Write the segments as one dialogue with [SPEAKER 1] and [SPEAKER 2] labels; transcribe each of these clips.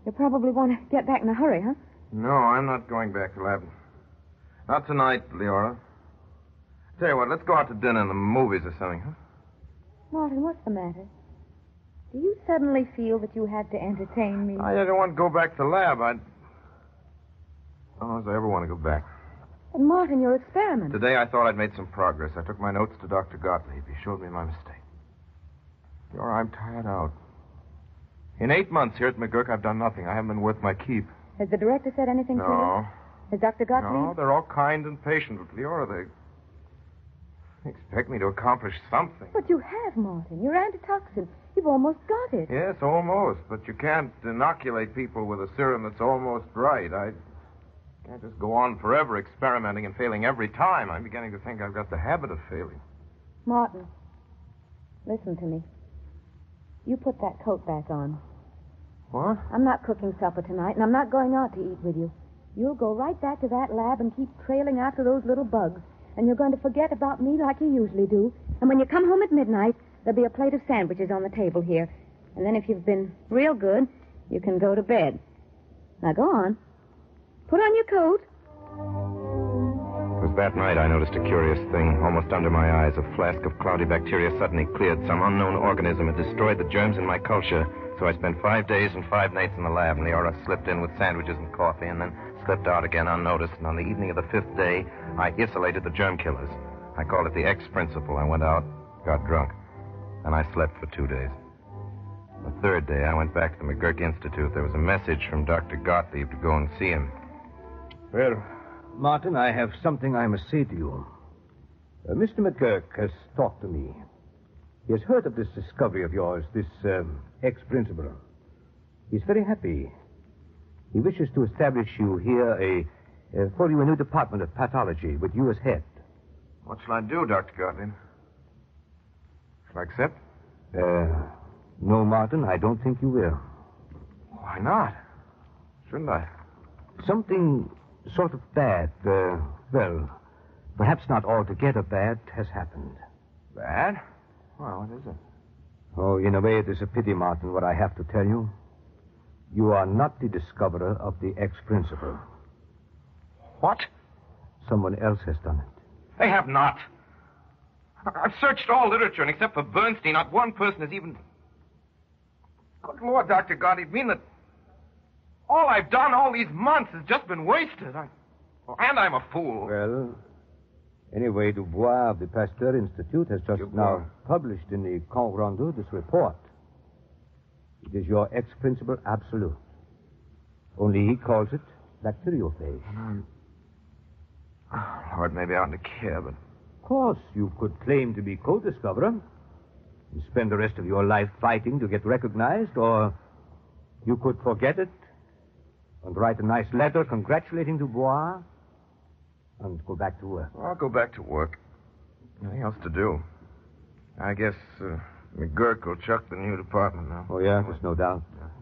[SPEAKER 1] You probably want to get back in a hurry, huh?
[SPEAKER 2] No, I'm not going back to lab. Not tonight, Leora. Tell you what, let's go out to dinner and the movies or something, huh?
[SPEAKER 1] Martin, what's the matter? Do you suddenly feel that you had to entertain me?
[SPEAKER 2] I don't want to go back to the lab. I don't know if I ever want to go back.
[SPEAKER 1] But Martin, your experiment.
[SPEAKER 2] Today I thought I'd made some progress. I took my notes to Dr. Gottlieb. He showed me my mistake. Leora, I'm tired out. In 8 months here at McGurk, I've done nothing. I haven't been worth my keep.
[SPEAKER 1] Has the director said anything to you?
[SPEAKER 2] No.
[SPEAKER 1] Has Dr. Gottlieb?
[SPEAKER 2] No, they're all kind and patient with Leora. They expect me to accomplish something.
[SPEAKER 1] But you have, Martin. You're antitoxin. You've almost got it.
[SPEAKER 2] Yes, almost. But you can't inoculate people with a serum that's almost right. I can't just go on forever experimenting and failing every time. I'm beginning to think I've got the habit of failing.
[SPEAKER 1] Martin, listen to me. You put that coat back on.
[SPEAKER 2] What?
[SPEAKER 1] I'm not cooking supper tonight, and I'm not going out to eat with you. You'll go right back to that lab and keep trailing after those little bugs. And you're going to forget about me like you usually do. And when you come home at midnight, there'll be a plate of sandwiches on the table here. And then if you've been real good, you can go to bed. Now go on. Put on your coat.
[SPEAKER 2] It was that night I noticed a curious thing. Almost under my eyes, a flask of cloudy bacteria suddenly cleared. Some unknown organism had destroyed the germs in my culture. So I spent 5 days and 5 nights in the lab, and Leora slipped in with sandwiches and coffee, and then slipped out again unnoticed. And on the evening of the 5th day, I isolated the germ killers. I called it the X principle. I went out, got drunk, and I slept for 2 days. The 3rd day, I went back to the McGurk Institute. There was a message from Dr. Gottlieb to go and see him.
[SPEAKER 3] Well, Martin, I have something I must say to you. Mr. McGurk has talked to me. He has heard of this discovery of yours, this X principle. He's very happy. He wishes to establish you here for you a new department of pathology with you as head.
[SPEAKER 2] What shall I do, Dr. Gottlieb? Shall I accept?
[SPEAKER 3] No, Martin, I don't think you will.
[SPEAKER 2] Why not? Shouldn't I?
[SPEAKER 3] Something sort of bad, well, perhaps not altogether bad, has happened.
[SPEAKER 2] Bad? Well, what is it?
[SPEAKER 3] Oh, in a way, it is a pity, Martin, what I have to tell you. You are not the discoverer of the X principle.
[SPEAKER 2] What?
[SPEAKER 3] Someone else has done it.
[SPEAKER 2] They have not. I've searched all literature, and except for Bernstein, not one person has even... Good Lord, Dr. Gottlieb, you mean that all I've done all these months has just been wasted? And I'm a fool.
[SPEAKER 3] Well, anyway, Dubois of the Pasteur Institute has just now published in the Compte Rendu this report. It is your X principle absolute. Only he calls it bacteriophage.
[SPEAKER 2] Lord, maybe I oughtn't to care, but...
[SPEAKER 3] Of course, you could claim to be co-discoverer and spend the rest of your life fighting to get recognized, or you could forget it and write a nice letter congratulating Dubois and go back to work.
[SPEAKER 2] Well, I'll go back to work. Nothing else to do. I guess McGurk will chuck the new department now.
[SPEAKER 3] Oh, yeah? There's no doubt.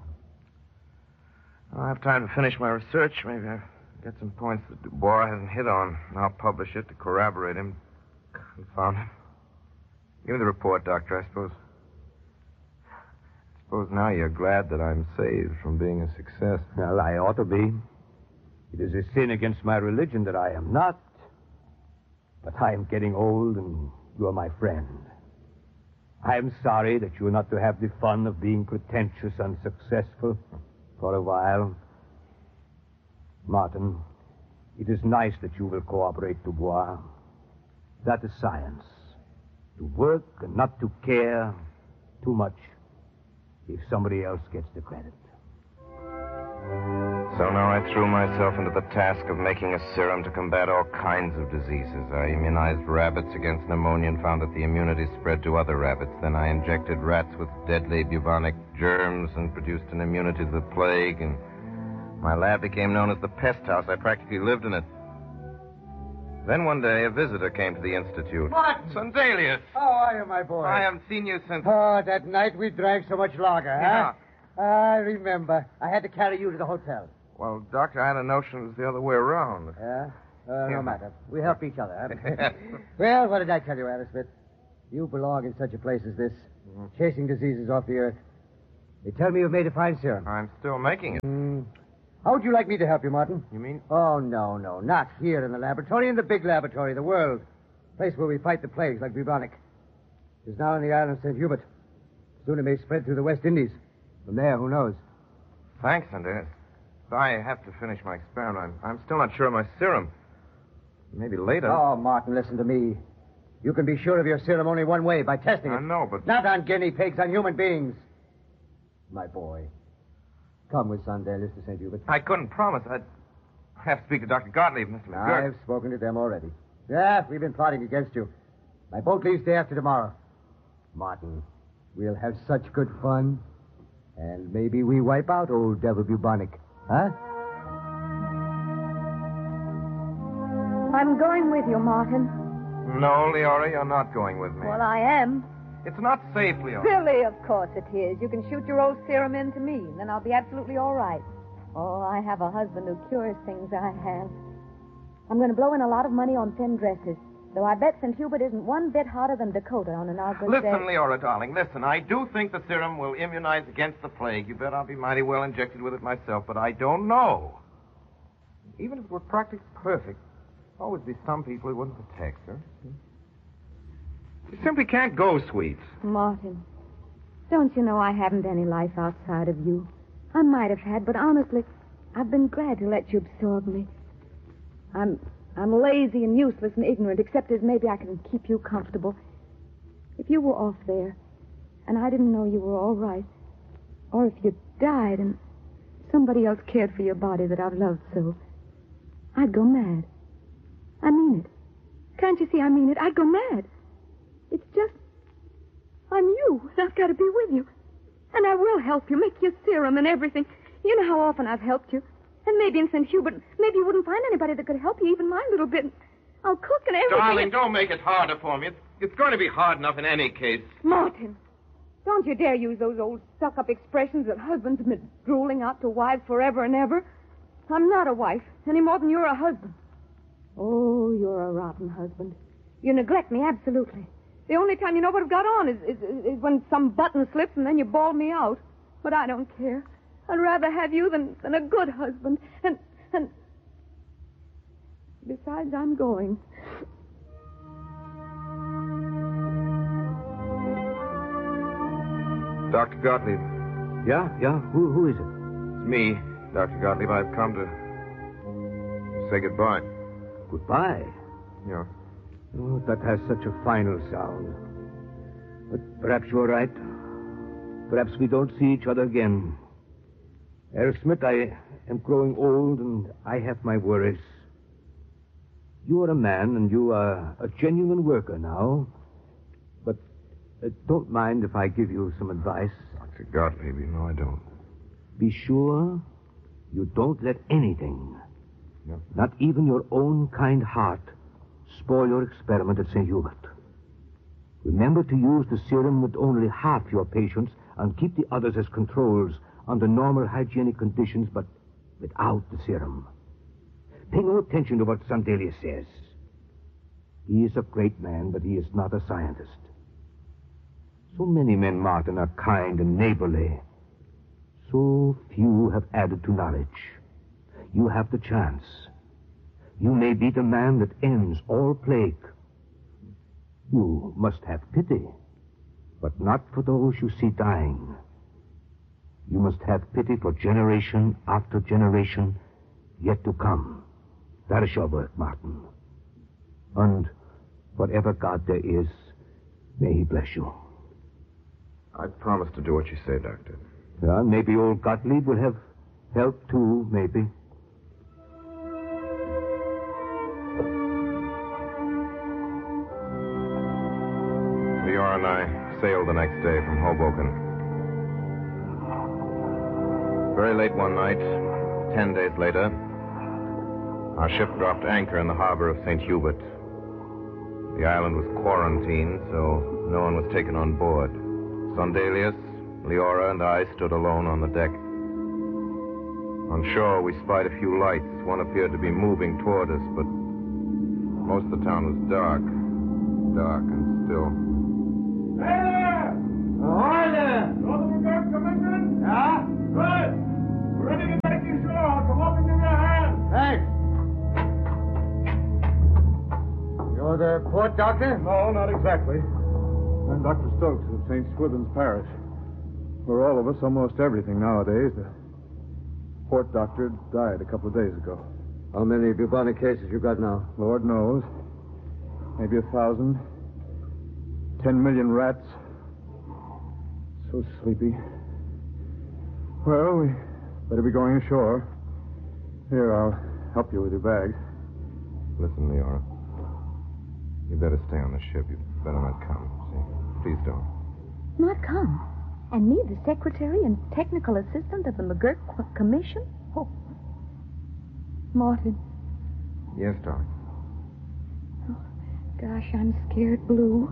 [SPEAKER 2] I'll have time to finish my research. Maybe I'll get some points that Dubois hasn't hit on. I'll publish it to corroborate him. Confound him. Give me the report, Doctor, I suppose. Suppose now you're glad that I'm saved from being a success.
[SPEAKER 3] Well, I ought to be. It is a sin against my religion that I am not. But I am getting old, and you are my friend. I am sorry that you are not to have the fun of being pretentious and successful for a while. Martin, it is nice that you will cooperate, Dubois. That is science. To work and not to care too much if somebody else gets the credit.
[SPEAKER 2] So now I threw myself into the task of making a serum to combat all kinds of diseases. I immunized rabbits against pneumonia and found that the immunity spread to other rabbits. Then I injected rats with deadly bubonic germs and produced an immunity to the plague. And my lab became known as the pest house. I practically lived in it. Then one day, a visitor came to the institute.
[SPEAKER 4] What?
[SPEAKER 2] Sundelius.
[SPEAKER 4] How are you, my boy?
[SPEAKER 2] I haven't seen you since...
[SPEAKER 4] Oh, that night we drank so much lager,
[SPEAKER 2] Yeah.
[SPEAKER 4] huh? I remember. I had to carry you to the hotel.
[SPEAKER 2] Well, Doctor, I had a notion it was the other way around.
[SPEAKER 4] Yeah?
[SPEAKER 2] Yeah.
[SPEAKER 4] No matter. We help each other, huh? Well, what did I tell you, Alice Smith? You belong in such a place as this, chasing diseases off the earth. They tell me you've made a fine serum.
[SPEAKER 2] I'm still making it.
[SPEAKER 4] How would you like me to help you, Martin?
[SPEAKER 2] You mean?
[SPEAKER 4] Oh, no. Not here in the laboratory. In the big laboratory, the world. Place where we fight the plagues like bubonic. It's now in the island of St. Hubert. Soon it may spread through the West Indies. From there, who knows?
[SPEAKER 2] Thanks, Andreas. I have to finish my experiment. I'm still not sure of my serum. Maybe later.
[SPEAKER 4] Oh, Martin, listen to me. You can be sure of your serum only one way, by testing it.
[SPEAKER 2] I know, but...
[SPEAKER 4] Not on guinea pigs, on human beings. My boy. Come with Sundayless to St. Hubert.
[SPEAKER 2] I couldn't promise. I'd have to speak to Dr. Gottlieb, Mr. McGurk.
[SPEAKER 4] I've spoken to them already. Yeah, we've been plotting against you. My boat leaves day after tomorrow. Martin, we'll have such good fun. And maybe we wipe out old Devil Bubonic. Huh?
[SPEAKER 1] I'm going with you, Martin.
[SPEAKER 2] No, Leora, you're not going with me.
[SPEAKER 1] Well, I am.
[SPEAKER 2] It's not safe, Leora.
[SPEAKER 1] Silly, of course it is. You can shoot your old serum into me, and then I'll be absolutely all right. Oh, I have a husband who cures things I have. I'm going to blow in a lot of money on thin dresses, though I bet St. Hubert isn't one bit hotter than Dakota on an August day.
[SPEAKER 2] Listen, Leora, darling, listen. I do think the serum will immunize against the plague. You bet I'll be mighty well injected with it myself, but I don't know. Even if it were practically perfect, there'll always be some people it wouldn't protect, huh? You simply can't go, sweets.
[SPEAKER 1] Martin, don't you know I haven't any life outside of you? I might have had, but honestly, I've been glad to let you absorb me. I'm lazy and useless and ignorant, except as maybe I can keep you comfortable. If you were off there, and I didn't know you were all right, or if you died and somebody else cared for your body that I've loved so, I'd go mad. I mean it. Can't you see I mean it? I'd go mad. It's just, I'm you, and I've got to be with you. And I will help you, make your serum and everything. You know how often I've helped you. And maybe in St. Hubert, maybe you wouldn't find anybody that could help you, even my little bit. I'll cook and everything.
[SPEAKER 2] Darling, don't make it harder for me. It's going to be hard enough in any case.
[SPEAKER 1] Martin, don't you dare use those old stuck-up expressions that husbands have been drooling out to wives forever and ever. I'm not a wife, any more than you're a husband. Oh, you're a rotten husband. You neglect me, absolutely. The only time you know what I've got on is when some button slips and then you bawl me out. But I don't care. I'd rather have you than a good husband. And besides, I'm going.
[SPEAKER 2] Dr. Gottlieb.
[SPEAKER 3] Yeah? Who is it?
[SPEAKER 2] It's me, Dr. Gottlieb. I've come to say goodbye.
[SPEAKER 3] Goodbye?
[SPEAKER 2] Yeah.
[SPEAKER 3] Oh, that has such a final sound. But perhaps you're right. Perhaps we don't see each other again. Herr Smith, I am growing old and I have my worries. You are a man and you are a genuine worker now. But don't mind if I give you some advice.
[SPEAKER 2] Dr. Gottlieb, you know I don't.
[SPEAKER 3] Be sure you don't let anything, not even your own kind heart, spoil your experiment at St. Hubert. Remember to use the serum with only half your patients and keep the others as controls under normal hygienic conditions, but without the serum. Pay no attention to what Sandelius says. He is a great man, but he is not a scientist. So many men, Martin, are kind and neighborly. So few have added to knowledge. You have the chance. You may be the man that ends all plague. You must have pity, but not for those you see dying. You must have pity for generation after generation yet to come. That is your work, Martin. And whatever God there is, may he bless you.
[SPEAKER 2] I promise to do what you say, Doctor.
[SPEAKER 3] Yeah, maybe old Gottlieb will have help too, maybe.
[SPEAKER 2] Leora and I sailed the next day from Hoboken. Very late one night, 10 days later, our ship dropped anchor in the harbor of St. Hubert. The island was quarantined, so no one was taken on board. Sandelius, Leora, and I stood alone on the deck. On shore, we spied a few lights. One appeared to be moving toward us, but most of the town was dark and still.
[SPEAKER 4] Hey there! Ahoy there!
[SPEAKER 5] Come in.
[SPEAKER 3] Yeah? Good. We're ready to take you ashore. Come up and give me a hand.
[SPEAKER 4] Thanks. You're the port doctor?
[SPEAKER 5] No, not exactly. I'm Dr. Stokes of St. Swithin's Parish. For all of us, almost everything nowadays. The port doctor died a couple of days ago.
[SPEAKER 4] How many bubonic cases you got now?
[SPEAKER 5] Lord knows. Maybe 1,000. 10 million rats. So sleepy. Well, we better be going ashore. Here, I'll help you with your bags.
[SPEAKER 2] Listen, Leora. You better stay on the ship. You better not come. See? Please don't.
[SPEAKER 1] Not come? And me, the secretary and technical assistant of the McGurk Commission? Oh. Martin.
[SPEAKER 2] Yes, darling.
[SPEAKER 1] Oh, gosh, I'm scared blue.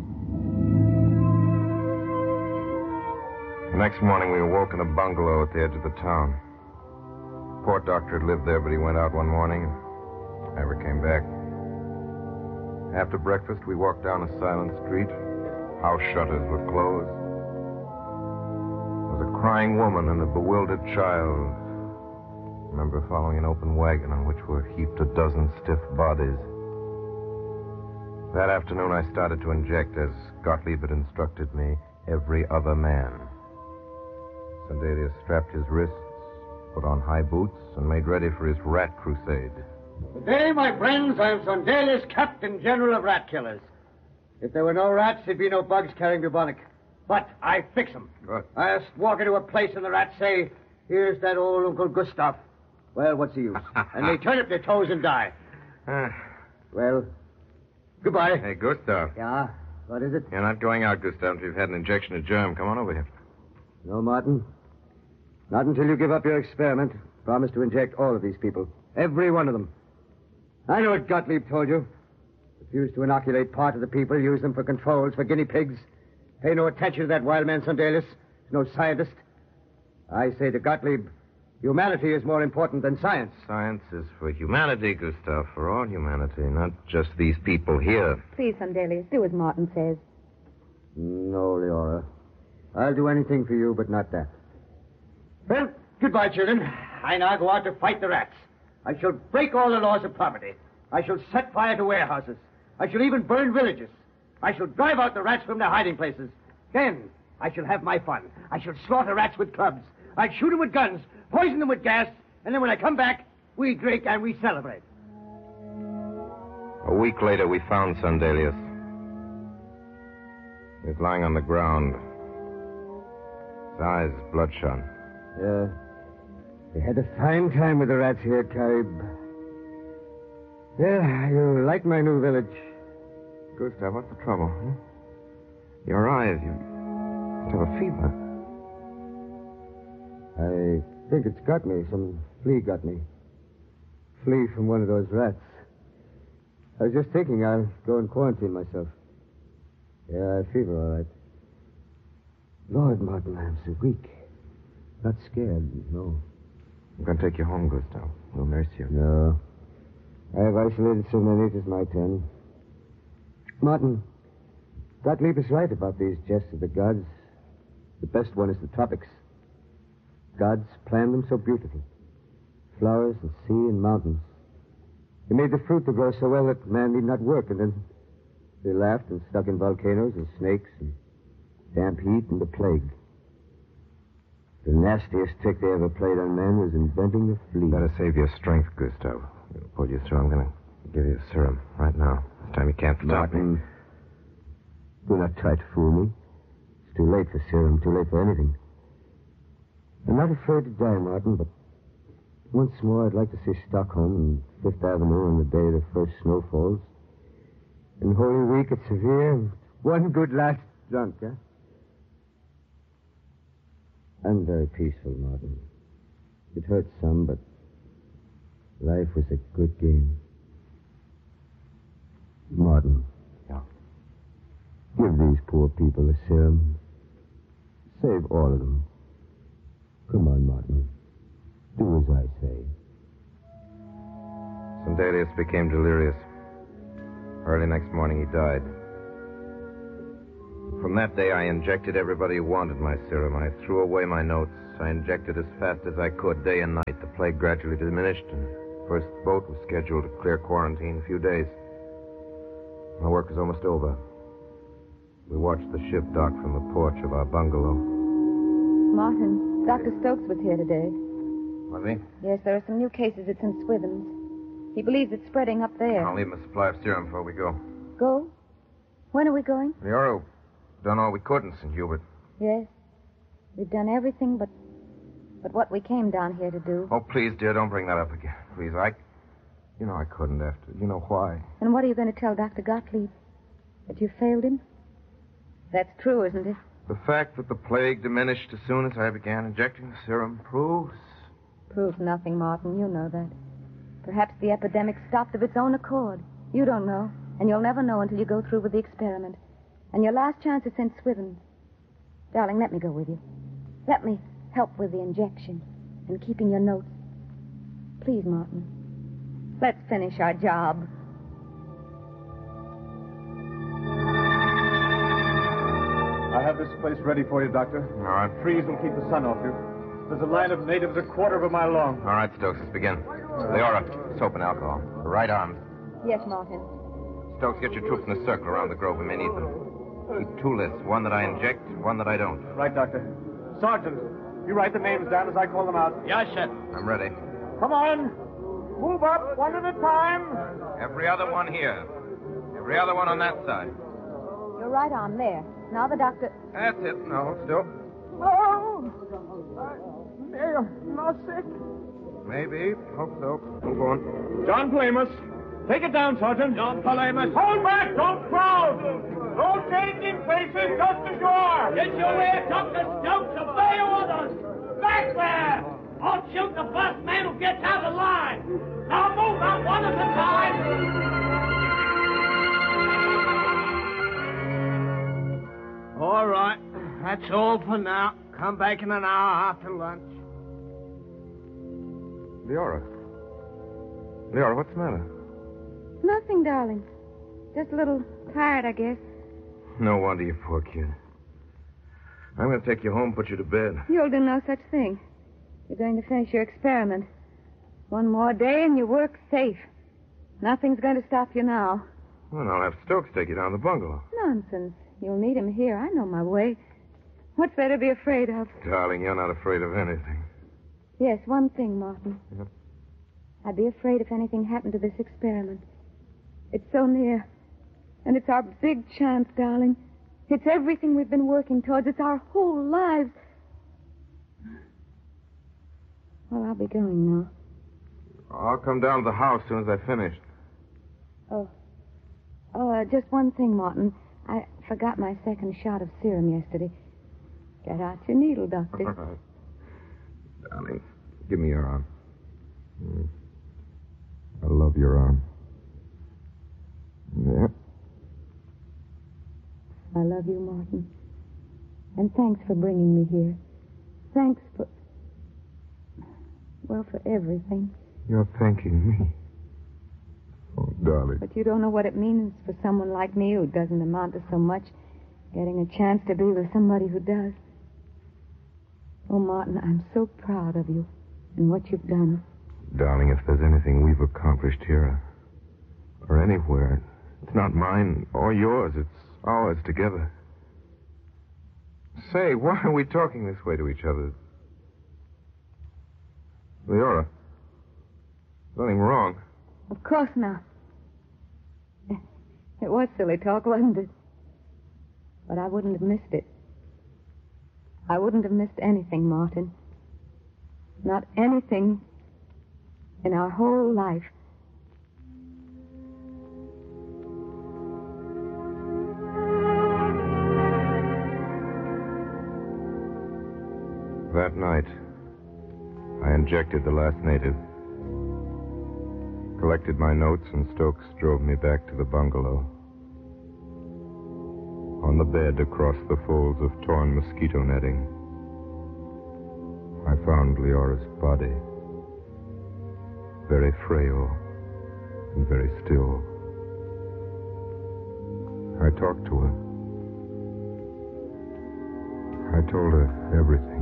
[SPEAKER 2] The next morning, we awoke in a bungalow at the edge of the town. Port doctor had lived there, but he went out one morning and never came back. After breakfast, we walked down a silent street. House shutters were closed. There was a crying woman and a bewildered child. I remember following an open wagon on which were heaped a dozen stiff bodies. That afternoon, I started to inject, as Gottlieb had instructed me, every other man. Sandelius strapped his wrists, put on high boots, and made ready for his rat crusade.
[SPEAKER 4] Today, my friends, I'm Sandelius, Captain General of Rat Killers. If there were no rats, there'd be no bugs carrying bubonic. But I fix them.
[SPEAKER 2] Good.
[SPEAKER 4] I just walk into a place and the rats say, here's that old Uncle Gustav. Well, what's the use? And they turn up their toes and die. Well, goodbye.
[SPEAKER 2] Hey, Gustav.
[SPEAKER 4] Yeah? What is it?
[SPEAKER 2] You're not going out, Gustav, until you've had an injection of germ. Come on over here.
[SPEAKER 4] No, Martin. Not until you give up your experiment. Promise to inject all of these people. Every one of them. I know what Gottlieb told you. Refuse to inoculate part of the people, use them for controls, for guinea pigs. Pay no attention to that wild man Sandelius. He's no scientist. I say to Gottlieb, humanity is more important than science.
[SPEAKER 2] Science is for humanity, Gustav, for all humanity, not just these people here.
[SPEAKER 1] Please, Sandelius, do as Martin says.
[SPEAKER 4] No, Leora. I'll do anything for you, but not that. Well, goodbye, children. I now go out to fight the rats. I shall break all the laws of property. I shall set fire to warehouses. I shall even burn villages. I shall drive out the rats from their hiding places. Then I shall have my fun. I shall slaughter rats with clubs. I'll shoot them with guns, poison them with gas, and then when I come back, we drink and we celebrate.
[SPEAKER 2] A week later, we found Sandelius. He was lying on the ground. His eyes bloodshot.
[SPEAKER 4] Yeah. You had a fine time with the rats here, Carib. Yeah, you like my new village.
[SPEAKER 2] Gustav, what's the trouble? Huh? Your eyes, you must have a fever.
[SPEAKER 4] I think it's got me. Some flea got me. Flea from one of those rats. I was just thinking I'll go and quarantine myself. Yeah, I have fever, all right. Lord, Martin, I'm so weak. Not scared, no.
[SPEAKER 2] I'm going to take you home, Gustav. We'll nurse you.
[SPEAKER 4] No. I have isolated so many, it is my turn. Martin, Gottlieb is right about these jests of the gods. The best one is the tropics. Gods planned them so beautifully. Flowers and sea and mountains. They made the fruit to grow so well that man need not work, and then they laughed and stuck in volcanoes and snakes and damp heat and the plague. The nastiest trick they ever played on man was inventing the flea.
[SPEAKER 2] Better save your strength, Gustav. It'll pull you through. I'm going to give you a serum right now. This time you can't stop me.
[SPEAKER 4] Martin, do not try to fool me. It's too late for serum, too late for anything. I'm not afraid to die, Martin, but once more I'd like to see Stockholm and Fifth Avenue on the day the first snow falls. And Holy Week at Severe, and one good last drunk, huh? I'm very peaceful, Martin. It hurts some, but life was a good game. Martin.
[SPEAKER 2] Yeah.
[SPEAKER 4] Give these poor people a serum. Save all of them. Come on, Martin. Do as I say.
[SPEAKER 2] Sandelius became delirious. Early next morning, he died. From that day, I injected everybody who wanted my serum. I threw away my notes. I injected as fast as I could, day and night. The plague gradually diminished, and the first boat was scheduled to clear quarantine in a few days. My work was almost over. We watched the ship dock from the porch of our bungalow.
[SPEAKER 1] Martin, Dr. Stokes was here today.
[SPEAKER 2] Was he?
[SPEAKER 1] Yes, there are some new cases at St. Swithin's. He believes it's spreading up there.
[SPEAKER 2] I'll leave him a supply of serum before we go.
[SPEAKER 1] Go? When are we going?
[SPEAKER 2] Leora, done all we could in St. Hubert.
[SPEAKER 1] Yes. We've done everything but what we came down here to do.
[SPEAKER 2] Oh, please, dear, don't bring that up again. Please, You know I couldn't after. You know why?
[SPEAKER 1] And what are you going to tell Dr. Gottlieb? That you failed him? That's true, isn't it?
[SPEAKER 2] The fact that the plague diminished as soon as I began injecting the serum proves...
[SPEAKER 1] Proves nothing, Martin. You know that. Perhaps the epidemic stopped of its own accord. You don't know, and you'll never know until you go through with the experiment. And your last chance is St. Swithin's. Darling, let me go with you. Let me help with the injection and keeping your notes. Please, Martin. Let's finish our job.
[SPEAKER 5] I have this place ready for you, Doctor.
[SPEAKER 2] All right.
[SPEAKER 5] Freeze will keep the sun off you. There's a line of natives a quarter of a mile long.
[SPEAKER 2] All right, Stokes, let's begin. Leora, soap and alcohol. The right arm.
[SPEAKER 1] Yes, Martin.
[SPEAKER 2] Stokes, get your troops in a circle around the grove. We may need them. Keep 2 lists. One that I inject, one that I don't.
[SPEAKER 5] Right, Doctor. Sergeant, you write the names down as I call them out.
[SPEAKER 6] Yes, sir.
[SPEAKER 2] I'm ready.
[SPEAKER 5] Come on. Move up one at a time.
[SPEAKER 2] Every other one here. Every other one on that side.
[SPEAKER 1] Your right arm there. Now the doctor...
[SPEAKER 2] That's it. No, still.
[SPEAKER 5] Oh! Not sick.
[SPEAKER 2] Maybe. Hope so. Move on.
[SPEAKER 5] John Palamas. Take it down, Sergeant.
[SPEAKER 6] John Palamas.
[SPEAKER 5] Hold back. Don't crowd. No changing faces. Just ashore.
[SPEAKER 6] Get your way, Dr. Stokes. Obey orders. Back there. I'll shoot the first man who gets out of line. Now move out one at a time. All right. That's all for now. Come back in an hour after lunch.
[SPEAKER 2] Leora. Leora, what's the matter?
[SPEAKER 1] Nothing, darling. Just a little tired, I guess.
[SPEAKER 2] No wonder, you poor kid. I'm going to take you home, put you to bed.
[SPEAKER 1] You'll do no such thing. You're going to finish your experiment. One more day and your work's safe. Nothing's going to stop you now.
[SPEAKER 2] Well, I'll have Stokes take you down to the bungalow.
[SPEAKER 1] Nonsense. You'll need him here. I know my way. What's there to be afraid of?
[SPEAKER 2] Darling, you're not afraid of anything.
[SPEAKER 1] Yes, one thing, Martin.
[SPEAKER 2] Yep.
[SPEAKER 1] I'd be afraid if anything happened to this experiment. It's so near. And it's our big chance, darling. It's everything we've been working towards. It's our whole lives. Well, I'll be going now.
[SPEAKER 2] I'll come down to the house as soon as I finish.
[SPEAKER 1] Just one thing, Martin. I forgot my second shot of serum yesterday. Get out your needle, Doctor.
[SPEAKER 2] All right. Darling, give me your arm. I love your arm. Yeah.
[SPEAKER 1] I love you, Martin. And thanks for bringing me here. Thanks for everything.
[SPEAKER 2] You're thanking me. Oh, darling.
[SPEAKER 1] But you don't know what it means for someone like me who doesn't amount to so much, getting a chance to be with somebody who does. Oh, Martin, I'm so proud of you and what you've done.
[SPEAKER 2] Darling, if there's anything we've accomplished here or anywhere, it's not mine or yours. It's ours together. Say, why are we talking this way to each other? Leora, nothing wrong.
[SPEAKER 1] Of course not. It was silly talk, wasn't it? But I wouldn't have missed it. I wouldn't have missed anything, Martin. Not anything in our whole life.
[SPEAKER 2] That night, I injected the last native, collected my notes, and Stokes drove me back to the bungalow. On the bed across the folds of torn mosquito netting, I found Leora's body, very frail and very still. I talked to her.
[SPEAKER 5] I told her everything.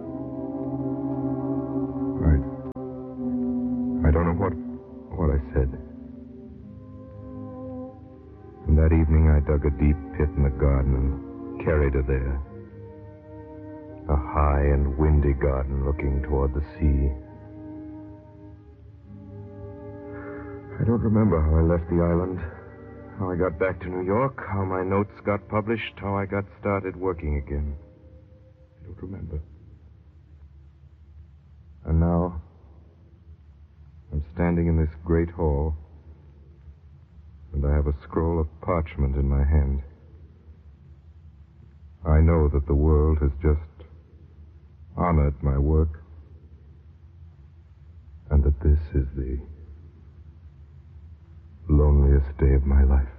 [SPEAKER 5] I don't know what I said. And that evening I dug a deep pit in the garden and carried her there. A high and windy garden looking toward the sea. I don't remember how I left the island, how I got back to New York, how my notes got published, how I got started working again. I don't remember. And now, I'm standing in this great hall, and I have a scroll of parchment in my hand. I know that the world has just honored my work, and that this is the loneliest day of my life.